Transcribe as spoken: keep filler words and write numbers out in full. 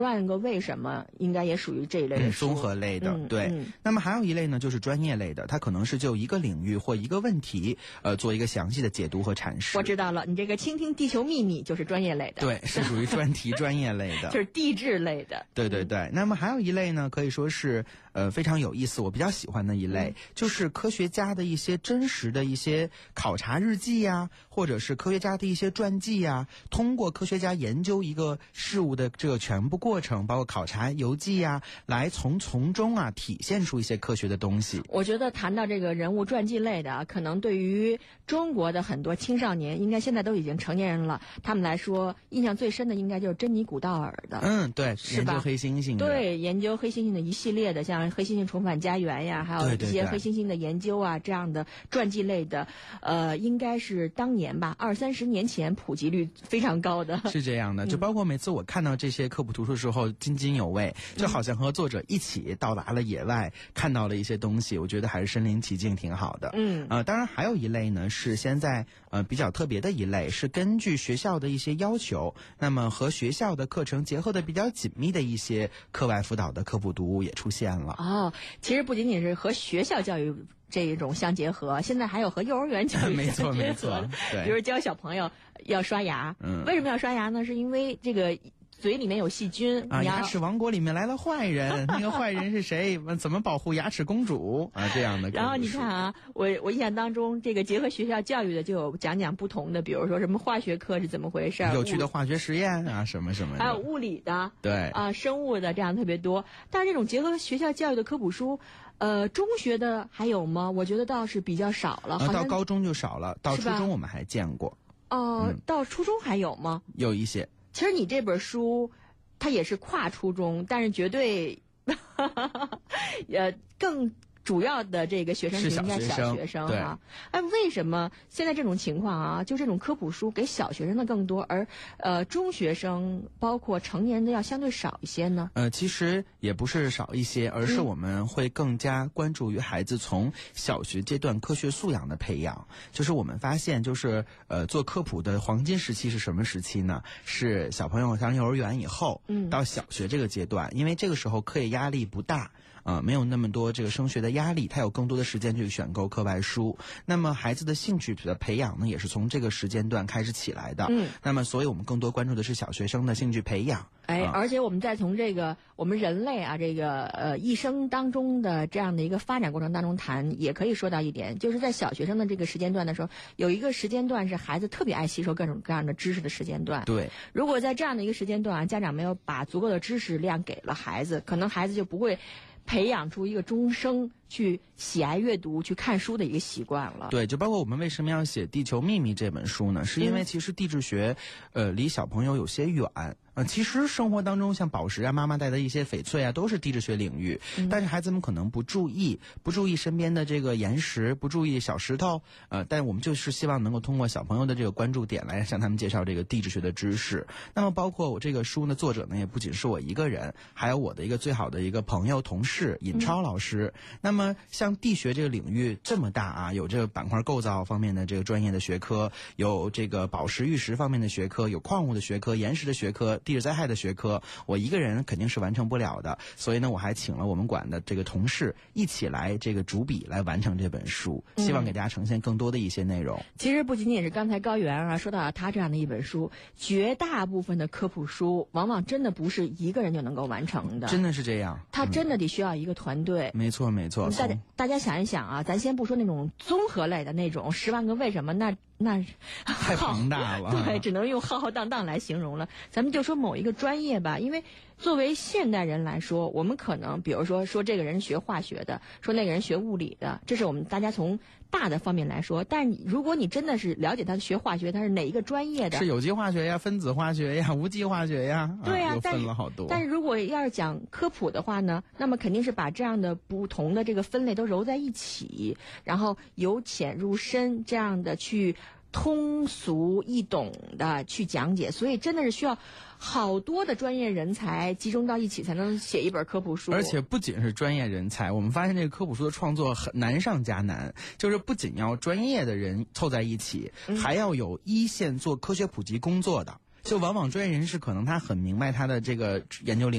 万个为什么应该也属于这一类的综合类的、嗯、对、嗯、那么还有一类呢就是专业类的，它可能是就一个领域或一个问题呃做一个详细的解读和阐释。 我知道了，你这个倾听地球秘密就是专业类的。 对，是属于专题专业类的就是地质类的。 对对对、嗯、那么还有一类呢可以说是呃非常有意思，我比较喜欢的一类、嗯、就是科学家的一些真实的一些考察日记呀，或者是科学家的一些传记呀，通过科学家研究一个事物的这个全部过程，包括考察游记呀，来从从中啊体现出一些科学的东西。 我觉得谈到这个人物传记类的，可能对于中国的很多青少年，应该现在都已经成年人了，他们来说印象最深的应该就是珍妮古道尔的。 嗯，对， 是吧？ 研究黑猩猩的。 对，研究黑猩猩的一系列的，像黑猩猩重返家园呀，还有一些黑猩猩的研究啊，对对对，这样的传记类的，呃，应该是当年吧，二三十年前普及率非常高的。 是这样的，就包括每次我看到这些科普图书的时候津津有味，就好像和作者一起到达了野外、嗯、看到了一些东西，我觉得还是身临其境挺好的。 嗯， 呃，当然还有一类呢是现在呃比较特别的一类，是根据学校的一些要求，那么和学校的课程结合的比较紧密的一些课外辅导的科普读物也出现了。 哦，其实不仅仅是和学校教育这一种相结合，现在还有和幼儿园教育没错没错，对， 比如教小朋友要刷牙，嗯，为什么要刷牙呢？是因为这个嘴里面有细菌啊，牙齿王国里面来了坏人，那个坏人是谁？怎么保护牙齿公主啊？这样的。 然后你看啊，我我印象当中，这个结合学校教育的就有讲讲不同的，比如说什么化学课是怎么回事， 有趣的化学实验啊，什么什么的， 还有物理的， 对啊，生物的，这样特别多。但是这种结合学校教育的科普书，呃，中学的还有吗？我觉得倒是比较少了。 啊，到高中就少了，到初中我们还见过。 哦、呃嗯，到初中还有吗？ 有一些。 其实你这本书，它也是跨初中，但是绝对，呃，更主要的这个学生群应该小学生哈。哎，为什么现在这种情况啊，就这种科普书给小学生的更多，而呃中学生包括成年人的要相对少一些呢？ 呃，其实也不是少一些，而是我们会更加关注于孩子从小学阶段科学素养的培养。就是我们发现，就是呃做科普的黄金时期是什么时期呢？是小朋友上幼儿园以后，嗯，到小学这个阶段，因为这个时候课业压力不大。呃，没有那么多这个升学的压力，他有更多的时间去选购课外书。那么孩子的兴趣的培养呢，也是从这个时间段开始起来的。嗯，那么所以我们更多关注的是小学生的兴趣培养。 哎，而且我们再从这个我们人类啊，这个呃一生当中的这样的一个发展过程当中谈，也可以说到一点，就是在小学生的这个时间段的时候，有一个时间段是孩子特别爱吸收各种各样的知识的时间段。 对， 如果在这样的一个时间段啊，家长没有把足够的知识量给了孩子，可能孩子就不会培养出一个终生去喜爱阅读、去看书的一个习惯了。 对，就包括我们为什么要写《地球秘密》这本书呢？是因为其实地质学，呃，离小朋友有些远。呃，其实生活当中像宝石啊、妈妈带的一些翡翠啊，都是地质学领域。嗯、但是孩子们可能不注意，不注意身边的这个岩石，不注意小石头。呃，但我们就是希望能够通过小朋友的这个关注点来向他们介绍这个地质学的知识。那么包括我这个书呢，作者呢也不仅是我一个人，还有我的一个最好的一个朋友、同事尹超老师。嗯、那么像地学这个领域这么大啊，有这个板块构造方面的这个专业的学科，有这个宝石玉石方面的学科，有矿物的学科、岩石的学科。地质灾害的学科，我一个人肯定是完成不了的，所以呢，我还请了我们馆的这个同事一起来这个主笔来完成这本书，希望给大家呈现更多的一些内容。 嗯、其实不仅仅是刚才高原啊说到他这样的一本书，绝大部分的科普书往往真的不是一个人就能够完成的， 真的是这样， 他真的得需要一个团队。 嗯、没错没错， 大家大家想一想啊，咱先不说那种综合类的那种十万个为什么，那那太庞大了， 对，只能用浩浩荡荡来形容了。咱们就说某一个专业吧，因为作为现代人来说，我们可能比如说说这个人学化学的，说那个人学物理的，这是我们大家从大的方面来说。但如果你真的是了解他学化学，他是哪一个专业的， 是有机化学呀、分子化学呀、无机化学呀， 对呀、啊， 又分了好多。 但是如果要是讲科普的话呢，那么肯定是把这样的不同的这个分类都揉在一起，然后由浅入深这样的去通俗易懂的去讲解，所以真的是需要好多的专业人才集中到一起才能写一本科普书。 而且不仅是专业人才，我们发现这个科普书的创作很难上加难，就是不仅要专业的人凑在一起，嗯、还要有一线做科学普及工作的。就往往专业人士可能他很明白他的这个研究领域